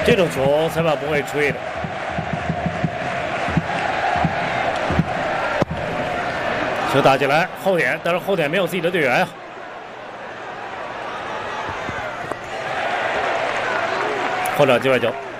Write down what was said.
这种球裁判不会吹的。球打进来后点，但是后点没有自己的队员啊。后场机会球。